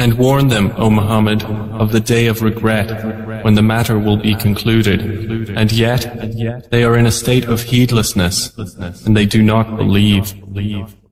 And warn them, O Muhammad, of the day of regret, when the matter will be concluded, and yet they are in a state of heedlessness, and they do not believe.